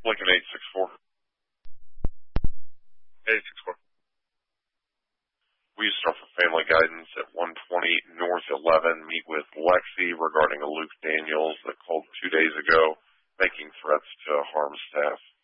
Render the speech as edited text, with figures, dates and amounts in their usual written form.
Lincoln 864. 864. We start for family guidance at 120 North 11. Meet with Lexi regarding a Luke Daniels that called 2 days ago, making threats to harm staff.